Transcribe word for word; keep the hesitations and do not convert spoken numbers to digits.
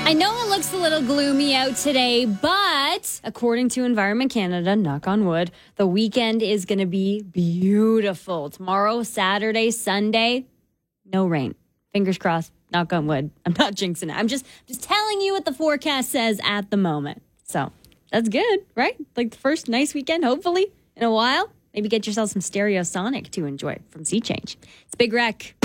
I know it looks a little gloomy out today, but according to Environment Canada, knock on wood, the weekend is going to be beautiful. Tomorrow, Saturday, Sunday, no rain. Fingers crossed, knock on wood. I'm not jinxing it. I'm just, just telling you what the forecast says at the moment. So that's good, right? Like the first nice weekend, hopefully, in a while. Maybe get yourself some Stereosonic to enjoy from Sea Change. It's Big Wreck.